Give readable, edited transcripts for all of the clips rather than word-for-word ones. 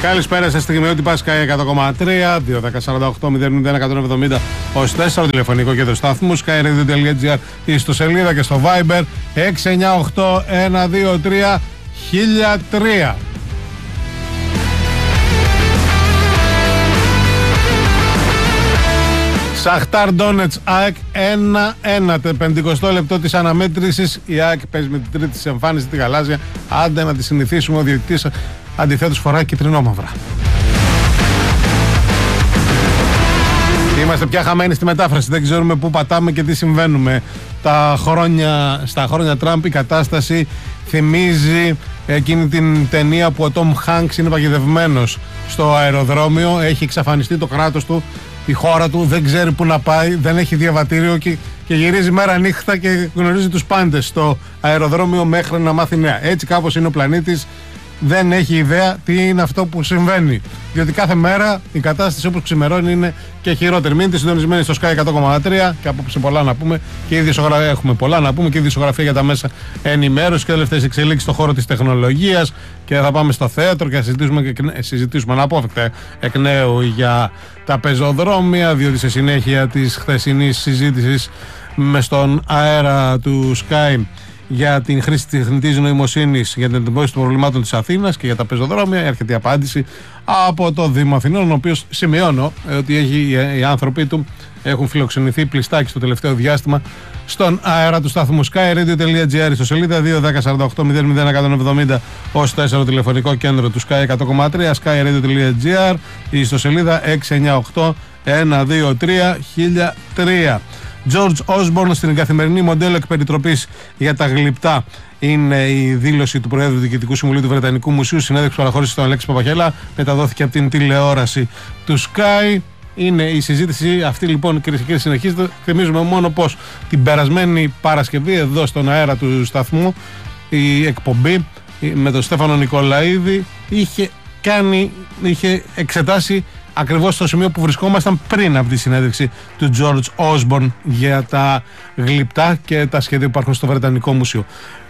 Καλησπέρα σε στιγμιότυπα Sky 100,3, 2-10-48-001-170 ως 4, τηλεφωνικό κέντρο σταθμού, skyradio.gr, ιστοσελίδα και στο Viber 698-123-1003. Σαχτάρ Ντόνετς ΑΕΚ 1-1, 50 λεπτό της αναμέτρησης. Η ΑΕΚ παίζει με την τρίτη της εμφάνιση τη γαλάζια. Άντε να τη συνηθίσουμε, ο διαιτητής αντιθέτως φοράει κυτρινόμαυρα. Είμαστε πια χαμένοι στη μετάφραση, δεν ξέρουμε πού πατάμε και τι συμβαίνουμε. Στα χρόνια Τραμπ η κατάσταση θυμίζει εκείνη την ταινία που ο Τόμ Χάνκς είναι παγιδευμένος στο αεροδρόμιο, έχει εξαφανιστεί το κράτος του, η χώρα του, δεν ξέρει που να πάει, δεν έχει διαβατήριο και γυρίζει μέρα νύχτα και γνωρίζει τους πάντες στο αεροδρόμιο μέχρι να μάθει νέα. Έτσι κάπως είναι ο πλανήτης, δεν έχει ιδέα τι είναι αυτό που συμβαίνει. Διότι κάθε μέρα η κατάσταση όπως ξημερώνει είναι και χειρότερη. Μείνετε συντονισμένοι στο Sky 100,3 και απόψε πολλά να πούμε και έχουμε πολλά να πούμε και ειδησιογραφία για τα μέσα ενημέρωση και τελευταίες εξελίξεις στον χώρο της τεχνολογίας. Και θα πάμε στο θέατρο και θα συζητήσουμε αναπόφευκτα εκ νέου για τα πεζοδρόμια, διότι σε συνέχεια της χθεσινής συζήτησης μες στον αέρα του Sky για την χρήση της τεχνητής νοημοσύνης για την αντιμετώπιση των προβλημάτων της Αθήνας και για τα πεζοδρόμια, έρχεται η απάντηση από το Δήμο Αθηνών, ο οποίος σημειώνω ότι οι άνθρωποι του έχουν φιλοξενηθεί πλειστάκι στο τελευταίο διάστημα στον αέρα του σταθμού skyradio.gr, στο σελίδα 2-10-48-001-170 ως 4 τηλεφωνικό κέντρο του Sky 100,3, skyradio.gr ή στο σελίδα 698-123-1003. George Osborne στην καθημερινή μοντέλο εκπεριτροπής για τα γλυπτά. Είναι η δήλωση του Προέδρου Διοικητικού Συμβουλίου του Βρετανικού Μουσείου. Συνέντευξη που αναχώρησε στον Αλέξη Παπαχέλα, μεταδόθηκε από την τηλεόραση του Sky. Είναι η συζήτηση αυτή λοιπόν, κυρίες και κύριοι, συνεχίζεται. Θυμίζουμε μόνο πως την περασμένη Παρασκευή εδώ στον αέρα του σταθμού η εκπομπή με τον Στέφανο Νικολαίδη είχε εξετάσει ακριβώς στο σημείο που βρισκόμασταν πριν από τη συνέντευξη του George Osborne για τα γλυπτά και τα σχέδια που υπάρχουν στο Βρετανικό Μουσείο.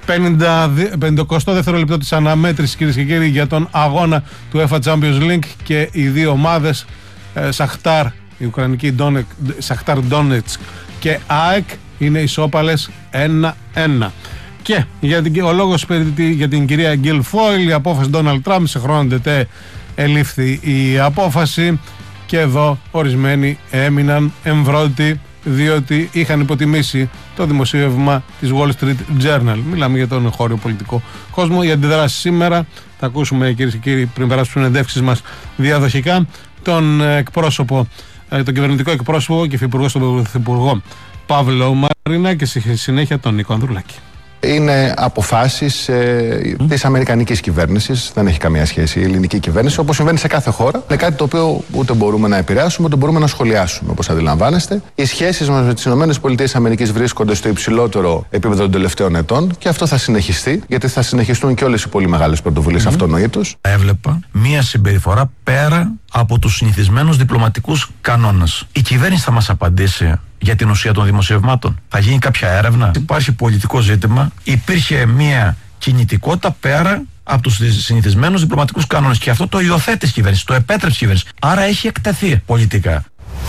52ο λεπτό της αναμέτρησης, κυρίες και κύριοι, για τον αγώνα του UEFA Champions League και οι δύο ομάδες Σαχτάρ, η Ουκρανική Σαχτάρ Ντόνετσκ και ΑΕΚ είναι ισόπαλες 1-1. Και ο λόγος για την κυρία Γκίλ Φόιλ, η απόφαση Ντόναλντ Τραμπ, σε χρόνο τετέ ελήφθη η απόφαση και εδώ ορισμένοι έμειναν εμβρότοι διότι είχαν υποτιμήσει το δημοσίευμα της Wall Street Journal. Μιλάμε για τον εγχώριο πολιτικό κόσμο. Η αντιδράση σήμερα θα ακούσουμε, κυρίες και κύριοι, πριν περάσουμε στις συνεντεύξεις μας διαδοχικά, τον κυβερνητικό εκπρόσωπο και υφυπουργό στον Πρωθυπουργό Παύλο Μαρίνα και στη συνέχεια τον Νίκο Ανδρουλάκη. Είναι αποφάσεις της αμερικανικής κυβέρνησης, δεν έχει καμία σχέση η ελληνική κυβέρνηση, όπως συμβαίνει σε κάθε χώρα. Είναι κάτι το οποίο ούτε μπορούμε να επηρεάσουμε, ούτε μπορούμε να σχολιάσουμε, όπως αντιλαμβάνεστε. Οι σχέσεις μας με τις ΗΠΑ βρίσκονται στο υψηλότερο επίπεδο των τελευταίων ετών και αυτό θα συνεχιστεί, γιατί θα συνεχιστούν και όλες οι πολύ μεγάλες πρωτοβουλίες αυτονοήτως. Έβλεπα μία συμπεριφορά πέρα από τους συνηθισμένους διπλωματικούς κανόνες. Η κυβέρνηση θα μας απαντήσει για την ουσία των δημοσιευμάτων. Θα γίνει κάποια έρευνα. Υπάρχει πολιτικό ζήτημα. Υπήρχε μια κινητικότητα πέρα από τους συνηθισμένους διπλωματικούς κανόνες. Και αυτό το υιοθέτησε η κυβέρνηση, το επέτρεψε η κυβέρνηση. Άρα έχει εκτεθεί πολιτικά.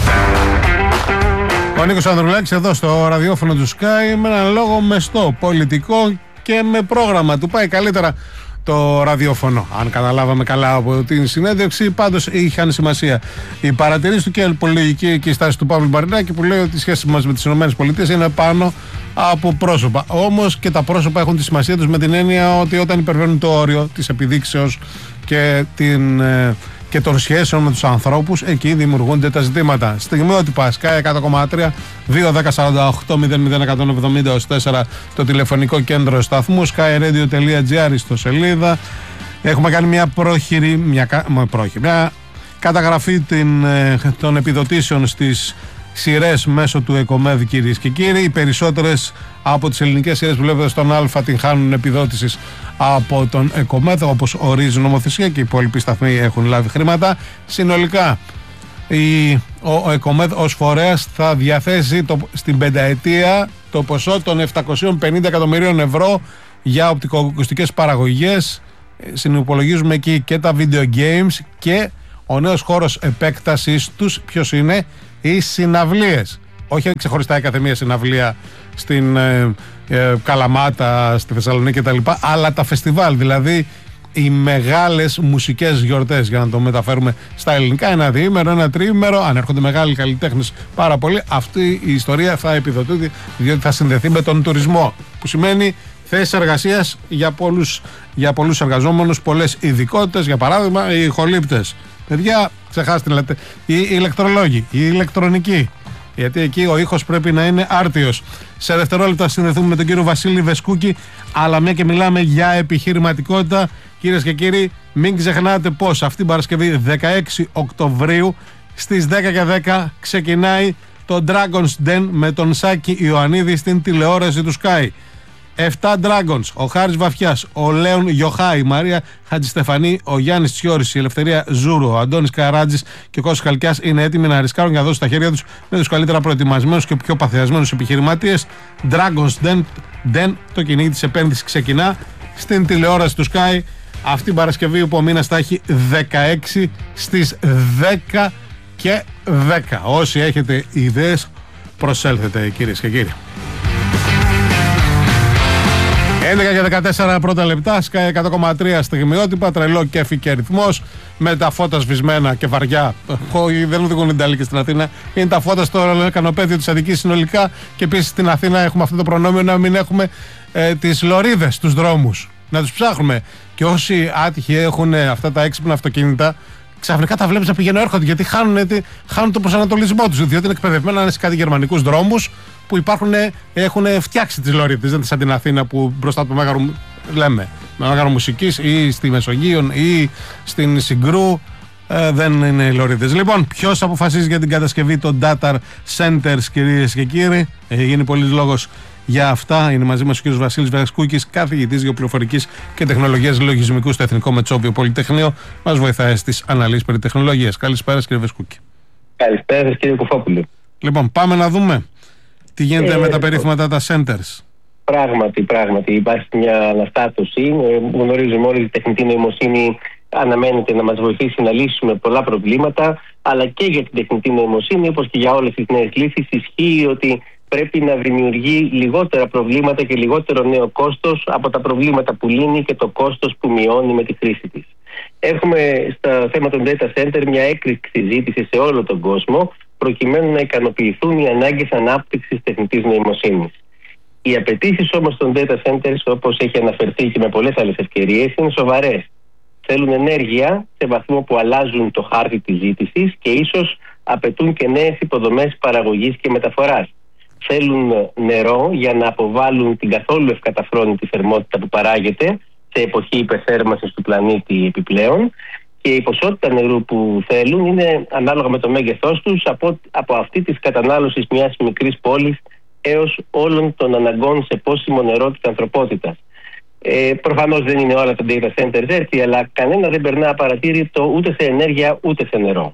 Ο Νίκος Ανδρουλάκης εδώ στο ραδιόφωνο του Sky με έναν λόγο μεστό, πολιτικό και με πρόγραμμα. Του πάει καλύτερα το ραδιόφωνο. Αν καταλάβαμε καλά από την συνέντευξη, πάντως είχαν σημασία οι παρατηρήσεις του και η πολιτική και η στάση του Παύλου Μαρινάκη, που λέει ότι οι σχέσεις μας με τις ΗΠΑ είναι πάνω από πρόσωπα. Όμως και τα πρόσωπα έχουν τη σημασία τους με την έννοια ότι όταν υπερβαίνουν το όριο της επιδείξεως και των σχέσεων με τους ανθρώπους, εκεί δημιουργούνται τα ζητήματα. Στιγμιότυπα Sky 100,3, 2-10-48-001-170 ως 4 το τηλεφωνικό κέντρο σταθμού, skyradio.gr στο σελίδα. Έχουμε κάνει μια καταγραφή των επιδοτήσεων στις σειρές μέσω του ΕΚΟΜΕΔ, κυρίες και κύριοι. Οι περισσότερες από τις ελληνικές σειρές που βλέπετε στον Α την χάνουν επιδότησης από τον ΕΚΟΜΕΔ, όπως ορίζει η νομοθεσία, και οι υπόλοιποι σταθμοί έχουν λάβει χρήματα. Συνολικά ο ΕΚΟΜΕΔ ως φορέας θα διαθέσει στην πενταετία το ποσό των 750 εκατομμυρίων ευρώ για οπτικοακουστικές παραγωγές συνυπολογίζουμε εκεί και τα video games και ο νέος χώρος επέκτασης τους, ποιος είναι? Οι συναυλίες. Όχι ξεχωριστά η κάθε μία συναυλία στην Καλαμάτα, στη Θεσσαλονίκη κτλ., αλλά τα φεστιβάλ, δηλαδή οι μεγάλες μουσικές γιορτές, για να το μεταφέρουμε στα ελληνικά, ένα διήμερο, ένα τριήμερο, αν έρχονται μεγάλοι καλλιτέχνες πάρα πολύ, αυτή η ιστορία θα επιδοτείται, διότι θα συνδεθεί με τον τουρισμό, που σημαίνει θέσεις εργασίας για πολλούς εργαζόμενους, πολλές ειδικότητες, για παράδειγμα οι ηχολήπτες. Παιδιά, ξεχάστε, λέτε, οι ηλεκτρολόγοι, η ηλεκτρονική. Γιατί εκεί ο ήχος πρέπει να είναι άρτιος. Σε δευτερόλεπτα συνδεθούμε με τον κύριο Βασίλη Βεσκούκη, αλλά μια και μιλάμε για επιχειρηματικότητα, κυρίες και κύριοι, μην ξεχνάτε πως αυτή την Παρασκευή 16 Οκτωβρίου στις 10:10 ξεκινάει το Dragon's Den με τον Σάκη Ιωαννίδη στην τηλεόραση του Sky. 7 Dragons, ο Χάρης Βαφιάς, ο Λέων Γιοχά, η Μαρία Χατζηστεφανή, ο Γιάννης Τσιόρης, η Ελευθερία Ζούρου, ο Αντώνης Καράτζης και ο Κώστας Χαλκιάς είναι έτοιμοι να ρισκάρουν για να δώσουν στα χέρια τους με τους καλύτερα προετοιμασμένους και πιο παθιασμένους επιχειρηματίες. Dragon's Den, το κυνήγι της επένδυσης ξεκινά στην τηλεόραση του Sky αυτή την Παρασκευή, που ο μήνας θα έχει 16 στις 10:10. Όσοι έχετε ιδέες, προσέλθετε, κυρίες και κύριοι. 11:14 πρώτα λεπτά, Sky 100,3 στιγμιότυπα, τρελό κέφι και ρυθμός, με τα φώτα σβησμένα και βαριά. Δεν οδηγούν Ιταλοί στην Αθήνα, είναι τα φώτα στο κανοπέδιο της Αττικής συνολικά, και επίσης στην Αθήνα έχουμε αυτό το προνόμιο να μην έχουμε τις λωρίδες στους δρόμους, να τους ψάχνουμε. Και όσοι άτυχοι έχουν αυτά τα έξυπνα αυτοκίνητα, ξαφνικά τα βλέπεις να πηγαίνουν έρχονται, γιατί χάνουν το προσανατολισμό τους, διότι είναι εκπαιδευμένα να είναι σε κάτι γερμανικούς δρόμους που έχουν φτιάξει τις λωρίδες. Δεν είναι σαν την Αθήνα που μπροστά από το Μέγαρο Μουσικής ή στη Μεσογείων ή στην Συγκρού δεν είναι οι λωρίδες. Λοιπόν, ποιος αποφασίζει για την κατασκευή των data centers, κυρίες και κύριοι? Έχει γίνει πολλής λόγος για αυτά. Είναι μαζί μας ο κ. Βασίλης Βεσκούκης, καθηγητής γεωπληροφορικής και τεχνολογίας λογισμικού στο Εθνικό Μετσόβιο Πολυτεχνείο. Μας βοηθάει στις αναλύσεις περί τεχνολογίας. Καλησπέρα, κύριε Βεσκούκη. Καλησπέρα, κύριε Κουφόπουλε. Λοιπόν, πάμε να δούμε τι γίνεται με τα περίφημα data centers. Πράγματι υπάρχει μια αναστάτωση. Γνωρίζουμε όλοι ότι η τεχνητή νοημοσύνη αναμένεται να μας βοηθήσει να λύσουμε πολλά προβλήματα, αλλά και για την τεχνητή νοημοσύνη, όπως και για όλες τις νέες λύσεις, ισχύει ότι πρέπει να δημιουργεί λιγότερα προβλήματα και λιγότερο νέο κόστος από τα προβλήματα που λύνει και το κόστος που μειώνει με τη χρήση της. Έχουμε στο θέμα των data center μια έκρηξη ζήτηση σε όλο τον κόσμο, προκειμένου να ικανοποιηθούν οι ανάγκες ανάπτυξης τεχνητής νοημοσύνης. Οι απαιτήσεις όμως των data centers, όπως έχει αναφερθεί και με πολλές άλλες ευκαιρίες, είναι σοβαρές. Θέλουν ενέργεια σε βαθμό που αλλάζουν το χάρτη της ζήτησης και ίσως απαιτούν και νέες υποδομές παραγωγής και μεταφοράς. Θέλουν νερό για να αποβάλουν την καθόλου ευκαταφρόνητη θερμότητα που παράγεται σε εποχή υπερθέρμανσης του πλανήτη επιπλέον, και η ποσότητα νερού που θέλουν είναι ανάλογα με το μέγεθός τους από αυτή της κατανάλωσης μιας μικρής πόλης έως όλων των αναγκών σε πόσιμο νερό της ανθρωπότητας. Προφανώς δεν είναι όλα τα data centers έτσι, αλλά κανένα δεν περνά απαρατήρητο ούτε σε ενέργεια ούτε σε νερό.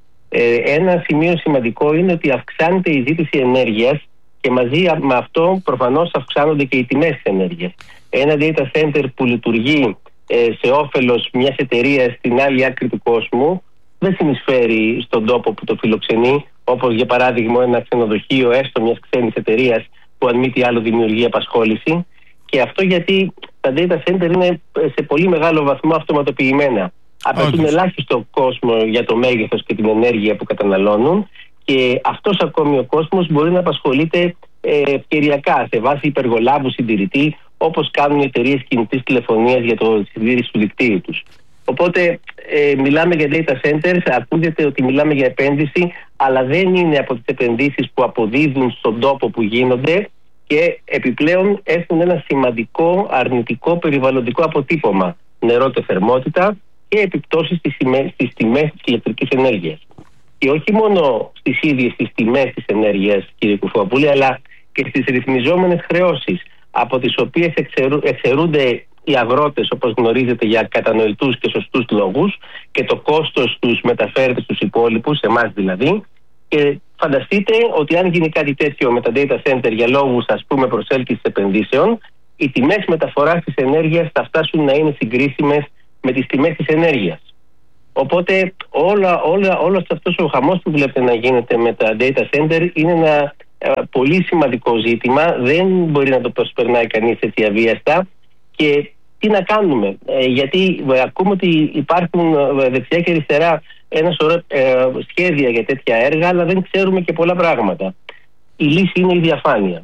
Ένα σημείο σημαντικό είναι ότι αυξάνεται η ζήτηση ενέργειας και μαζί με αυτό προφανώς αυξάνονται και οι τιμές της ενέργειας. Ένα data center που λειτουργεί σε όφελος μιας εταιρείας στην άλλη άκρη του κόσμου δεν συνεισφέρει στον τόπο που το φιλοξενεί, όπως για παράδειγμα ένα ξενοδοχείο έστω μιας ξένης εταιρείας που αν μη τι άλλο δημιουργεί απασχόληση. Και αυτό γιατί τα data center είναι σε πολύ μεγάλο βαθμό αυτοματοποιημένα. Απαιτούν ελάχιστο κόσμο για το μέγεθος και την ενέργεια που καταναλώνουν, και αυτός ακόμη ο κόσμος μπορεί να απασχολείται ευκαιριακά σε βάση υπεργολάβου συντηρητή, όπως κάνουν οι εταιρείες κινητής τηλεφωνίας για τη συντήρηση του δικτύου τους. Οπότε μιλάμε για data centers, ακούγεται ότι μιλάμε για επένδυση, αλλά δεν είναι από τις επενδύσεις που αποδίδουν στον τόπο που γίνονται, και επιπλέον έχουν ένα σημαντικό αρνητικό περιβαλλοντικό αποτύπωμα, νερό-θερμότητα και επιπτώσεις στις τιμές της ηλεκτρικής ενέργειας. Και όχι μόνο στις ίδιες τις τιμές της ενέργειας, κύριε Κουφόπουλε, αλλά και στις ρυθμιζόμενες χρεώσεις, από τις οποίες εξαιρούνται οι αγρότες, όπως γνωρίζετε, για κατανοητούς και σωστούς λόγους, και το κόστος τους μεταφέρεται στους υπόλοιπους, εμάς δηλαδή. Και φανταστείτε ότι αν γίνει κάτι τέτοιο με τα data center για λόγους, ας πούμε, προσέλκυσης επενδύσεων, οι τιμές μεταφοράς της ενέργειας θα φτάσουν να είναι συγκρίσιμες με τις τιμές της ενέργειας. Οπότε όλος αυτός ο χαμός που βλέπετε να γίνεται με τα data center είναι ένα πολύ σημαντικό ζήτημα. Δεν μπορεί να το προσπερνάει κανείς έτσι αβίαστα. Και τι να κάνουμε, γιατί ακούμε ότι υπάρχουν δεξιά και αριστερά ένα σωρό σχέδια για τέτοια έργα, αλλά δεν ξέρουμε και πολλά πράγματα. Η λύση είναι η διαφάνεια.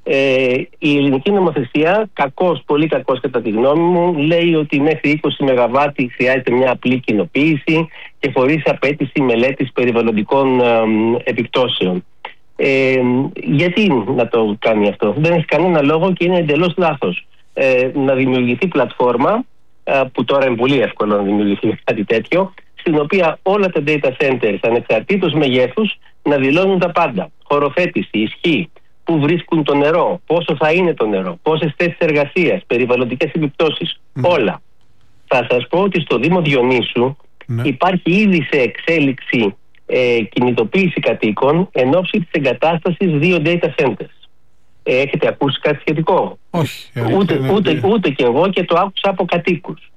Η ελληνική νομοθεσία, πολύ κακώς κατά τη γνώμη μου, λέει ότι μέχρι 20 ΜΒ χρειάζεται μια απλή κοινοποίηση και χωρίς απέτηση μελέτης περιβαλλοντικών επιπτώσεων. Γιατί να το κάνει αυτό? Δεν έχει κανένα λόγο και είναι εντελώς λάθος. Να δημιουργηθεί πλατφόρμα, που τώρα είναι πολύ εύκολο να δημιουργηθεί κάτι τέτοιο, στην οποία όλα τα data centers ανεξαρτήτως μεγέθους να δηλώνουν τα πάντα. Χωροθέτηση, ισχύ, πού βρίσκουν το νερό, πόσο θα είναι το νερό, πόσες θέσεις εργασίας, περιβαλλοντικές επιπτώσεις, όλα. Θα σας πω ότι στο Δήμο Διονύσου υπάρχει ήδη σε εξέλιξη κινητοποίηση κατοίκων εν ώψη της εγκατάστασης 2 data centers. Έχετε ακούσει κάτι σχετικό? Όχι. Ούτε και εγώ, και το άκουσα από κατοίκους.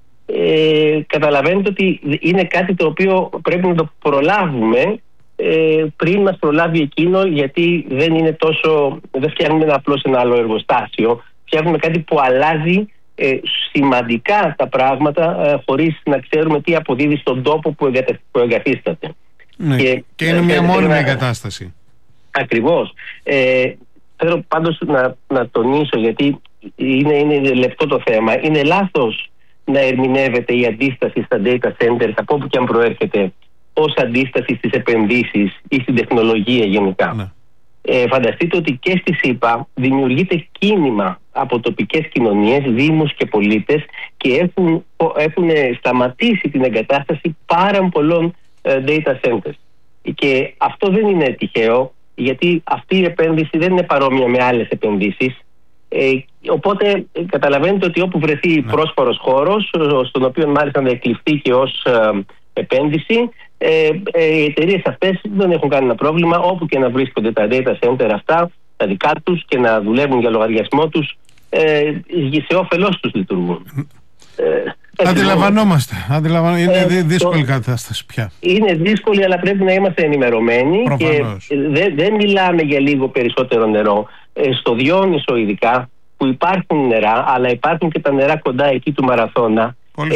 Καταλαβαίνετε ότι είναι κάτι το οποίο πρέπει να το προλάβουμε πριν μας προλάβει εκείνο, γιατί δεν φτιάχνουμε απλώς ένα άλλο εργοστάσιο, φτιάχνουμε κάτι που αλλάζει σημαντικά τα πράγματα χωρίς να ξέρουμε τι αποδίδει στον τόπο που εγκαθίσταται. Ναι, και είναι μια μόνιμη εγκατάσταση. Ακριβώς. Θέλω πάντως να τονίσω, γιατί είναι λεπτό το θέμα. Είναι λάθος να ερμηνεύεται η αντίσταση στα data centers, από όπου και αν προέρχεται, ως αντίσταση στις επενδύσεις ή στην τεχνολογία γενικά. Ναι. Φανταστείτε ότι και στη ΣΥΠΑ δημιουργείται κίνημα από τοπικές κοινωνίες, δήμους και πολίτες, και έχουν σταματήσει την εγκατάσταση πάρα πολλών data centers. Και αυτό δεν είναι τυχαίο, γιατί αυτή η επένδυση δεν είναι παρόμοια με άλλες επενδύσεις. Οπότε καταλαβαίνετε ότι όπου βρεθεί πρόσφορος χώρος, στον οποίο μάλιστα να εκλειφθεί και ως επένδυση, οι εταιρείες αυτές δεν έχουν κανένα πρόβλημα, όπου και να βρίσκονται τα data center αυτά, τα δικά τους, και να δουλεύουν για λογαριασμό τους, σε όφελός τους λειτουργούν. Αντιλαμβανόμαστε. Είναι δύσκολη κατάσταση πια. Είναι δύσκολη, αλλά πρέπει να είμαστε ενημερωμένοι. Προφανώς. Και δεν μιλάμε για λίγο περισσότερο νερό. Στο Διόνυσο ειδικά, που υπάρχουν νερά, αλλά υπάρχουν και τα νερά κοντά εκεί του Μαραθώνα,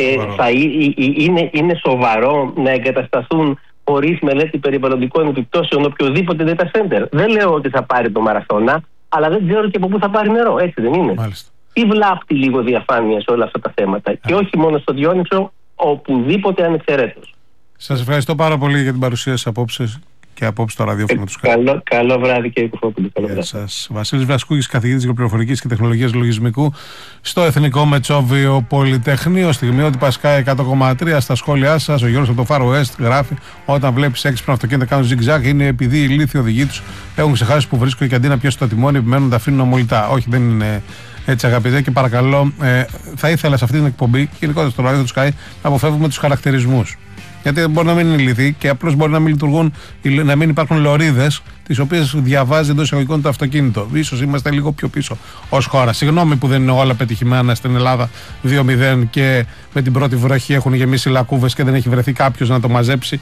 είναι σοβαρό να εγκατασταθούν χωρίς μελέτη περιβαλλοντικών επιπτώσεων οποιοδήποτε data center. Δεν λέω ότι θα πάρει το Μαραθώνα, αλλά δεν ξέρω και από πού θα πάρει νερό. Έτσι δεν είναι? Μάλιστα. Τι βλάπτει λίγο διαφάνεια σε όλα αυτά τα θέματα? Και όχι μόνο στο Διόνυσο, οπουδήποτε ανεξαιρέτως. Σας ευχαριστώ πάρα πολύ για την παρουσία σας απόψε και απόψε στο ραδιόφωνο του Sky. Καλό βράδυ, κύριε Κουφόπουλο. Γεια σας. Βασίλης Βλασκούγης, καθηγητής Γεωπληροφορικής και Τεχνολογίας Λογισμικού στο Εθνικό Μετσόβιο Πολυτεχνείο. Στιγμιότυπα Sky 100,3. Στα σχόλιά σας, ο Γιώργος από το Far West γράφει: όταν βλέπεις έξυπνα αυτοκίνητα κάνουν zigzag, είναι επειδή οι ηλίθιοι οδηγοί τους έχουν ξεχάσει που βρίσκονται, και αντί να πιέσουν το τιμόνι, επιμένουν να τα αφήνουν ομολυτά. Όχι, δεν είναι έτσι, αγαπητέ, και παρακαλώ, θα ήθελα σε αυτή την εκπομπή, γενικότερα στο ράδιο του Sky, να αποφεύγουμε τους χαρακτηρισμούς. Γιατί μπορεί να μην είναι ηλίθιοι και απλώς μπορεί να μην λειτουργούν, να μην υπάρχουν λωρίδες, τις οποίες διαβάζει εντός εισαγωγικών το αυτοκίνητο. Ίσως είμαστε λίγο πιο πίσω ως χώρα. Συγγνώμη που δεν είναι όλα πετυχημένα στην Ελλάδα 2-0 και με την πρώτη βροχή έχουν γεμίσει λακκούβες και δεν έχει βρεθεί κάποιος να το μαζέψει,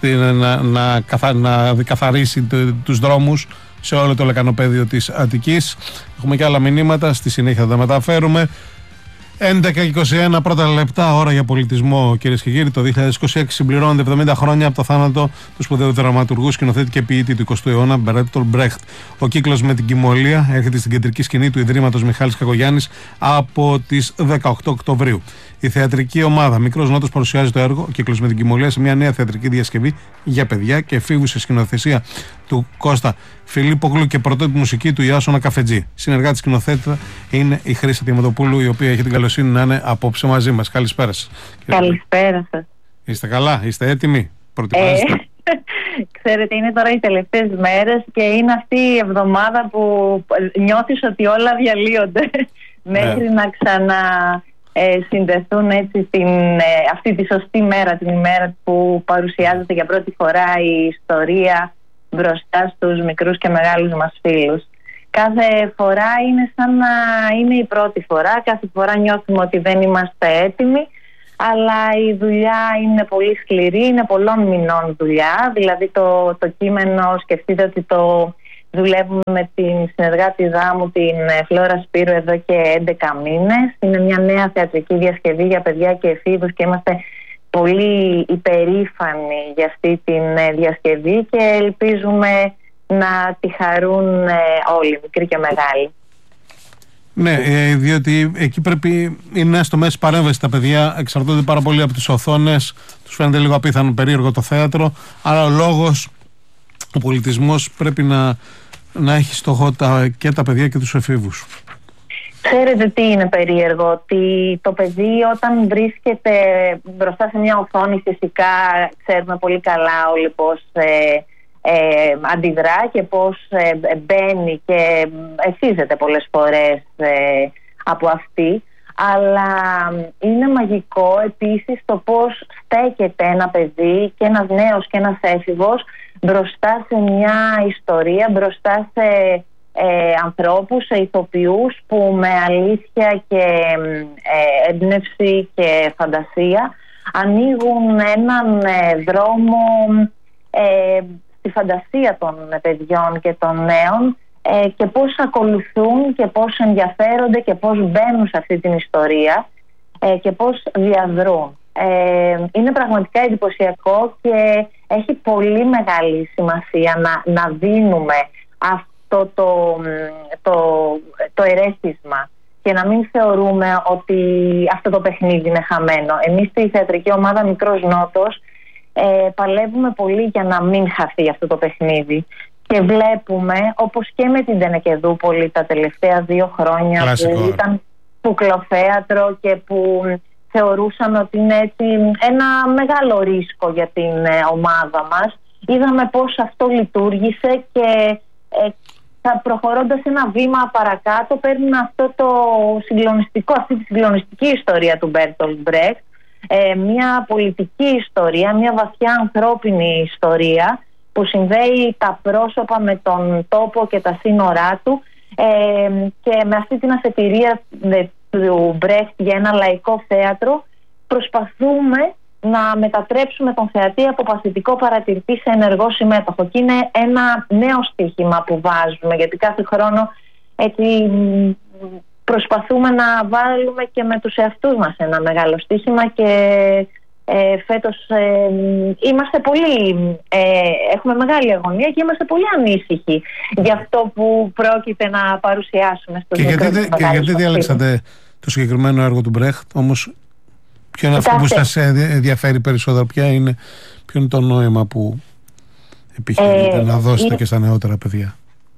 να καθαρίσει τους δρόμους σε όλο το λεκανοπέδιο της Αττικής. Έχουμε και άλλα μηνύματα, στη συνέχεια θα τα μεταφέρουμε. 11:21 πρώτα λεπτά, ώρα για πολιτισμό, κυρίες και κύριοι. Το 2026 συμπληρώνονται 70 χρόνια από το θάνατο του σπουδαίου δραματουργού, σκηνοθέτη και ποιητή του 20ου αιώνα, Μπέρτολτ Μπρέχτ. Ο κύκλος με την Κυμολία έρχεται στην κεντρική σκηνή του Ιδρύματος Μιχάλης Κακογιάννης από τις 18 Οκτωβρίου. Η θεατρική ομάδα Μικρός Νότος παρουσιάζει το έργο Ο κύκλος με την Κυμολία σε μια νέα θεατρική διασκευή για παιδιά και εφήβους, σε σκηνοθεσία του Κώστα Φιλίππογλου και πρωτότυπη μουσική του Ιάσονα Καφετζή. Συνεργάτη σκηνοθέτητα είναι η Χρύσα Διαμαντοπούλου, η οποία έχει την καλοσύνη να είναι απόψε μαζί μας. Καλησπέρα σας. Καλησπέρα σας. Είστε καλά, είστε έτοιμοι, προετοιμάζεστε? Ξέρετε, είναι τώρα οι τελευταίες μέρες και είναι αυτή η εβδομάδα που νιώθεις ότι όλα διαλύονται μέχρι να συνδεθούν έτσι αυτή τη σωστή μέρα, την ημέρα που παρουσιάζεται για πρώτη φορά η ιστορία μπροστά στους μικρούς και μεγάλους μας φίλους. Κάθε φορά είναι σαν να είναι η πρώτη φορά, κάθε φορά νιώθουμε ότι δεν είμαστε έτοιμοι, αλλά η δουλειά είναι πολύ σκληρή, είναι πολλών μηνών δουλειά. Δηλαδή το κείμενο, σκεφτείτε ότι το δουλεύουμε με την συνεργάτηδά μου, την Φλόρα Σπύρου, εδώ και 11 μήνες. Είναι μια νέα θεατρική διασκευή για παιδιά και εφήβους και είμαστε πολύ υπερήφανοι για αυτή τη διασκευή και ελπίζουμε να τη χαρούν όλοι, μικροί και μεγάλοι. Ναι, διότι εκεί πρέπει, είναι στο μέσο παρέμβαση τα παιδιά, εξαρτώνται πάρα πολύ από τις οθόνες, τους φαίνεται λίγο απίθανο περίεργο το θέατρο, αλλά ο λόγος, ο πολιτισμός πρέπει να έχει στόχο και τα παιδιά και τους εφήβους. Ξέρετε τι είναι περίεργο, ότι το παιδί όταν βρίσκεται μπροστά σε μια οθόνη, φυσικά ξέρουμε πολύ καλά όλοι πώς αντιδρά και πώς μπαίνει και εθίζεται πολλές φορές από αυτή, αλλά είναι μαγικό επίσης το πώς στέκεται ένα παιδί και ένας νέος και ένας έφηβος μπροστά σε μια ιστορία, μπροστά σε ανθρώπους, σε ηθοποιούς που με αλήθεια και έμπνευση και φαντασία ανοίγουν έναν δρόμο στη φαντασία των παιδιών και των νέων και πώς ακολουθούν και πώς ενδιαφέρονται και πώς μπαίνουν σε αυτή την ιστορία και πώς διαδρούν. Είναι πραγματικά εντυπωσιακό και έχει πολύ μεγάλη σημασία να δίνουμε αυτό το ερέθισμα και να μην θεωρούμε ότι αυτό το παιχνίδι είναι χαμένο. Εμείς στη θεατρική ομάδα Μικρός Νότος παλεύουμε πολύ για να μην χαθεί αυτό το παιχνίδι και βλέπουμε, όπως και με την Τενεκεδούπολη τα τελευταία 2 χρόνια που ήταν κουκλοθέατρο και που θεωρούσαμε ότι είναι έτσι ένα μεγάλο ρίσκο για την ομάδα μας, είδαμε πώς αυτό λειτουργήσε και προχωρώντας ένα βήμα παρακάτω παίρνουν αυτό το συγκλονιστικό, αυτή τη συγκλονιστική ιστορία του Μπέρτολτ Μπρέχτ, μια πολιτική ιστορία, μια βαθιά ανθρώπινη ιστορία που συνδέει τα πρόσωπα με τον τόπο και τα σύνορά του και με αυτή την αφετηρία του Μπρέχτ για ένα λαϊκό θέατρο προσπαθούμε να μετατρέψουμε τον θεατή από παθητικό παρατηρητή σε ενεργό συμμέτοχο και είναι ένα νέο στοίχημα που βάζουμε, γιατί κάθε χρόνο έτσι προσπαθούμε να βάλουμε και με τους εαυτούς μας ένα μεγάλο στοίχημα και φέτος είμαστε πολύ, έχουμε μεγάλη αγωνία και είμαστε πολύ ανήσυχοι για αυτό που πρόκειται να παρουσιάσουμε στους μικρούς. Και γιατί διάλεξατε το συγκεκριμένο έργο του Μπρέχτ, όμως ποιο είναι αυτό που σας ενδιαφέρει περισσότερο, ποιο είναι το νόημα που επιχειρείτε να δώσετε και στα νεότερα παιδιά?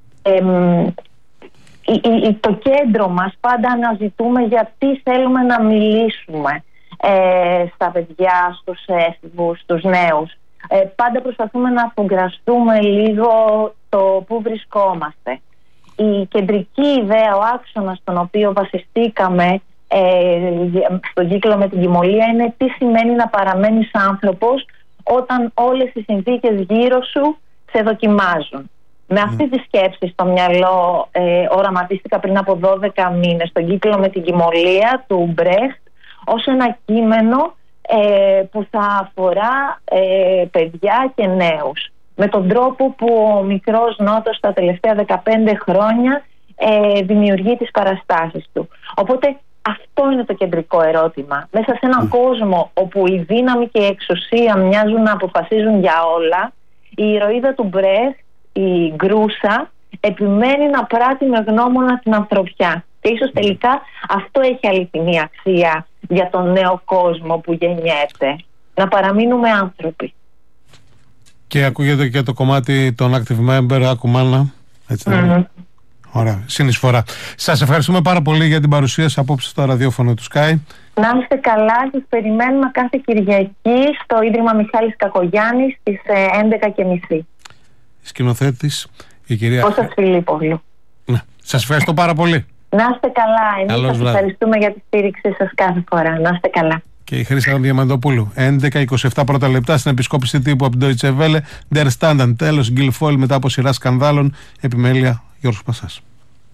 Το κέντρο μας πάντα αναζητούμε γιατί θέλουμε να μιλήσουμε στα παιδιά, στους έφηβους, στους νέους. Πάντα προσπαθούμε να αφουγκραστούμε λίγο το πού βρισκόμαστε. Η κεντρική ιδέα, ο άξονας στον οποίο βασιστήκαμε στον κύκλο με την Κυμολία είναι τι σημαίνει να παραμένεις άνθρωπος όταν όλες οι συνθήκες γύρω σου σε δοκιμάζουν. Με αυτή τη σκέψη στο μυαλό οραματίστηκα πριν από 12 μήνες τον κύκλο με την Κυμολία του Μπρέχτ ως ένα κείμενο που θα αφορά παιδιά και νέους, με τον τρόπο που ο Μικρός Νότος τα τελευταία 15 χρόνια δημιουργεί τις παραστάσεις του. Οπότε αυτό είναι το κεντρικό ερώτημα. Μέσα σε έναν κόσμο όπου η δύναμη και η εξουσία μοιάζουν να αποφασίζουν για όλα, η ηρωίδα του Μπρέχτ, η Γκρούσα, επιμένει να πράττει με γνώμονα την ανθρωπιά. Και ίσως τελικά αυτό έχει αληθινή αξία για τον νέο κόσμο που γεννιέται. Να παραμείνουμε άνθρωποι. Και ακούγεται και το κομμάτι των Active Member, Ακουμάνα. Έτσι Ωραία, συνεισφορά. Σας ευχαριστούμε πάρα πολύ για την παρουσία σας απόψε στο ραδιόφωνο του Sky. Να είστε καλά, σας περιμένουμε κάθε Κυριακή στο Ίδρυμα Μιχάλης Κακογιάννης στις 11:30. Σκηνοθέτης, η κυρία Κώστας Φιλίππολου. Ναι. Σας ευχαριστώ πάρα πολύ. Να είστε καλά. Εμείς σας ευχαριστούμε για τη στήριξή σας κάθε φορά. Να είστε καλά. Και η Χρύστα Διαμαντοπούλου. 11:27 πρώτα λεπτά στην επισκόπηση τύπου από την Deutsche Welle. Der Standard, τέλος Γκίλ Φόιλ μετά από σειρά σκανδάλων. Επιμέλεια Γιώργος Πασάς.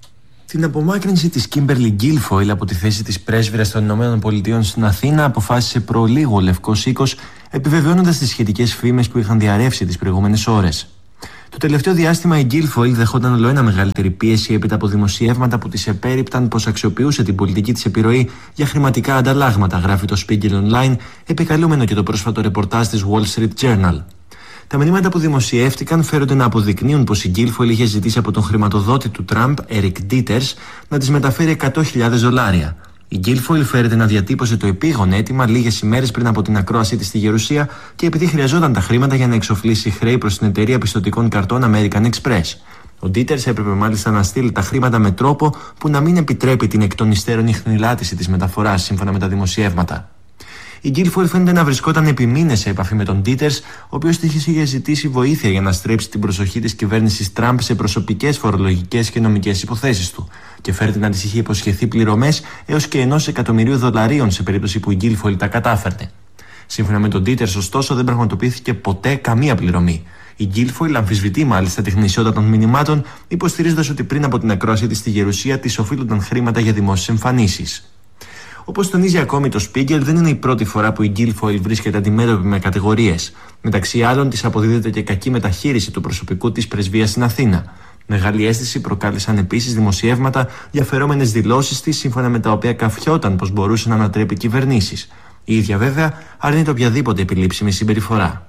Την απομάκρυνση της Κίμπερλι Γκίλφοιλ από τη θέση της πρέσβυρας των ΗΠΑ στην Αθήνα αποφάσισε προλίγου ο Λευκός Οίκος, επιβεβαιώνοντας τις σχετικές φήμες που είχαν διαρρεύσει τις προηγούμενες ώρες. Το τελευταίο διάστημα η Γκίλφοιλ δεχόταν ολοένα μεγαλύτερη πίεση έπειτα από δημοσιεύματα που της επέρριπταν πως αξιοποιούσε την πολιτική της επιρροή για χρηματικά ανταλλάγματα, γράφει το Spiegel Online, επικαλούμενο και το πρόσφατο ρεπορτάζ της Wall Street Journal. Τα μηνύματα που δημοσιεύτηκαν φέρονται να αποδεικνύουν πως η Γκίλφοιλ είχε ζητήσει από τον χρηματοδότη του Τραμπ, Eric Dieters, να της μεταφέρει $100,000. Η Γκίλφοιλ φέρεται να διατύπωσε το επίγον αίτημα λίγες ημέρες πριν από την ακρόασή της στη Γερουσία και επειδή χρειαζόταν τα χρήματα για να εξοφλήσει χρέη προς την εταιρεία πιστωτικών καρτών American Express. Ο Dieters έπρεπε μάλιστα να στείλει τα χρήματα με τρόπο που να μην επιτρέπει την εκ των υστέρων ιχνηλάτηση της μεταφοράς, σύμφωνα με τα δημοσιεύματα. Η Γκίλφοιλ φαίνεται να βρισκόταν επί μήνες σε επαφή με τον Dieters, ο οποίος της είχε ζητήσει βοήθεια για να στρέψει την προσοχή της κυβέρνησης Τραμπ σε προσωπικές, φορολογικές και νομικές υποθέσεις του, και φέρεται να της είχε υποσχεθεί πληρωμές έως και $1 εκατομμυρίο σε περίπτωση που η Γκίλφοιλ τα κατάφερνε. Σύμφωνα με τον Dieters, ωστόσο, δεν πραγματοποιήθηκε ποτέ καμία πληρωμή. Η Γκίλφοιλ αμφισβητεί μάλιστα τη γνησιότητα των μηνυμάτων, υποστηρίζοντας ότι πριν από την ακρόαση της στη Γερουσία της οφείλονταν χρήματα για δημόσιες εμφανίσεις. Όπως τονίζει ακόμη το Spiegel, δεν είναι η πρώτη φορά που η Γκίλφοιλ βρίσκεται αντιμέτωπη με κατηγορίες. Μεταξύ άλλων, της αποδίδεται και κακή μεταχείριση του προσωπικού της πρεσβείας στην Αθήνα. Μεγάλη αίσθηση προκάλεσαν επίσης δημοσιεύματα για φερόμενες δηλώσεις της, σύμφωνα με τα οποία καφιόταν πως μπορούσε να ανατρέπει κυβερνήσεις. Η ίδια βέβαια αρνείται οποιαδήποτε επιλήψιμη συμπεριφορά.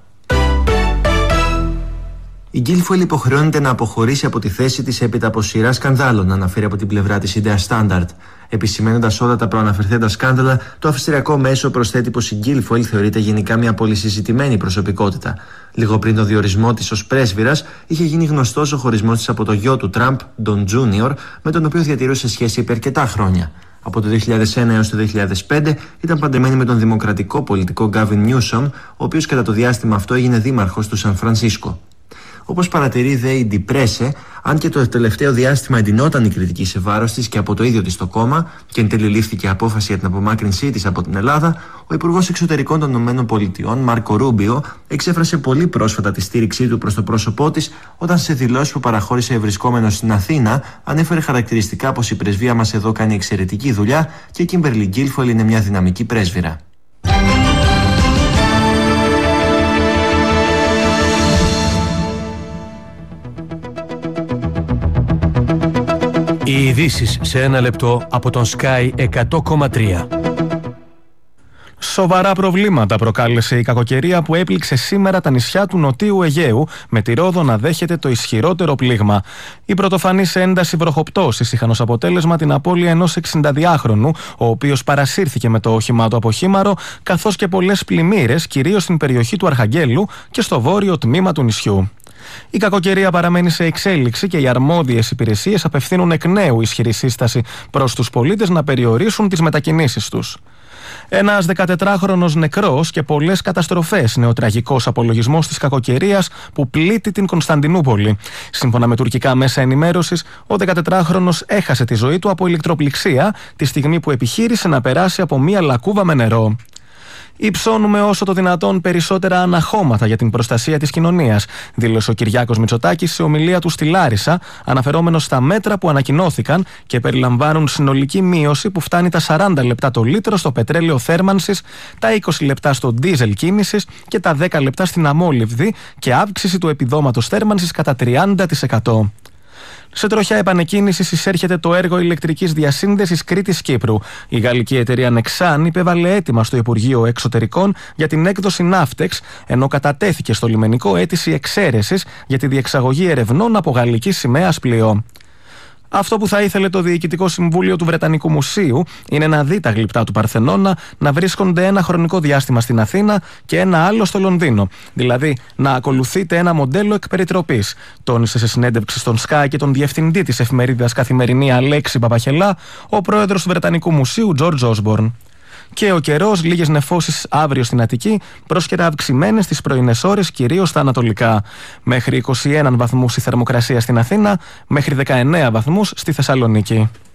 Η Γκίλφοιλ υποχρεώνεται να αποχωρήσει από τη θέση της έπειτα από σειρά σκανδάλων, αναφέρει από την πλευρά της η Der Standard. Επισημαίνοντας όλα τα προαναφερθέντα σκάνδαλα, το αυστριακό μέσο προσθέτει πως η Γκίλφοιλ θεωρείται γενικά μια πολυσυζητημένη προσωπικότητα. Λίγο πριν το διορισμό της ως πρέσβυρας, είχε γίνει γνωστός ο χωρισμός της από το γιο του Τραμπ, Don Jr., με τον οποίο διατηρούσε σχέση επί αρκετά χρόνια. Από το 2001 έως το 2005 ήταν παντρεμένη με τον δημοκρατικό πολιτικό Gavin Newsom, ο οποίος κατά το διάστημα αυτό έγινε δήμαρχος του Σαν Φρανσίσκο. Όπως παρατηρεί δε η Die Presse, αν και το τελευταίο διάστημα εντυνόταν η κριτική σε βάρος της και από το ίδιο της το κόμμα και εν τέλει λήφθηκε απόφαση για την απομάκρυνσή της από την Ελλάδα, ο Υπουργός Εξωτερικών των ΗΠΑ, Μάρκο Ρούμπιο, εξέφρασε πολύ πρόσφατα τη στήριξή του προς το πρόσωπό της όταν σε δηλώσεις που παραχώρησε βρισκόμενος στην Αθήνα ανέφερε χαρακτηριστικά πως η πρεσβεία μας εδώ κάνει εξαιρετική δουλειά και η Κίμπερλι Γκίλφοιλ είναι μια δυναμική πρέσβυρα. Οι ειδήσεις σε ένα λεπτό από τον Sky 100,3. Σοβαρά προβλήματα προκάλεσε η κακοκαιρία που έπληξε σήμερα τα νησιά του Νοτίου Αιγαίου, με τη Ρόδο να δέχεται το ισχυρότερο πλήγμα. Η πρωτοφανής ένταση βροχοπτώσης είχαν ως αποτέλεσμα την απώλεια ενός 62χρονου, ο οποίος παρασύρθηκε με το όχημά του από χήμαρο, καθώς και πολλές πλημμύρες, κυρίως στην περιοχή του Αρχαγγέλου και στο βόρειο τμήμα του νησιού. Η κακοκαιρία παραμένει σε εξέλιξη και οι αρμόδιες υπηρεσίες απευθύνουν εκ νέου ισχυρή σύσταση προς τους πολίτες να περιορίσουν τις μετακινήσεις τους. Ένας 14χρονος νεκρός και πολλές καταστροφές είναι ο τραγικός απολογισμός της κακοκαιρίας που πλήττει την Κωνσταντινούπολη. Σύμφωνα με τουρκικά μέσα ενημέρωσης, ο 14χρονος έχασε τη ζωή του από ηλεκτροπληξία τη στιγμή που επιχείρησε να περάσει από μία λακκούβα με νερό. Υψώνουμε όσο το δυνατόν περισσότερα αναχώματα για την προστασία της κοινωνίας, δήλωσε ο Κυριάκος Μητσοτάκης σε ομιλία του στη Λάρισα, αναφερόμενος στα μέτρα που ανακοινώθηκαν και περιλαμβάνουν συνολική μείωση που φτάνει τα 40 λεπτά το λίτρο στο πετρέλαιο θέρμανσης, τα 20 λεπτά στο ντίζελ κίνησης και τα 10 λεπτά στην αμόλυβδη και αύξηση του επιδόματος θέρμανσης κατά 30%. Σε τροχιά επανεκκίνησης εισέρχεται το έργο ηλεκτρικής διασύνδεσης Κρήτης-Κύπρου. Η γαλλική εταιρεία Nexan υπέβαλε αίτημα στο Υπουργείο Εξωτερικών για την έκδοση Ναύτεξ, ενώ κατατέθηκε στο λιμενικό αίτηση εξαίρεσης για τη διεξαγωγή ερευνών από γαλλική σημαία πλοίο. Αυτό που θα ήθελε το Διοικητικό Συμβούλιο του Βρετανικού Μουσείου είναι να δει τα γλυπτά του Παρθενώνα να βρίσκονται ένα χρονικό διάστημα στην Αθήνα και ένα άλλο στο Λονδίνο. Δηλαδή να ακολουθείται ένα μοντέλο εκ περιτροπής, τόνισε σε συνέντευξη στον Sky και τον διευθυντή της εφημερίδας Καθημερινή Αλέξη Παπαχελά, ο πρόεδρος του Βρετανικού Μουσείου George Osborne. Και ο καιρός, λίγες νεφώσεις αύριο στην Αττική, πρόσκαιρα αυξημένες τις πρωινές ώρες, κυρίως στα ανατολικά. Μέχρι 21 βαθμούς η θερμοκρασία στην Αθήνα, μέχρι 19 βαθμούς στη Θεσσαλονίκη.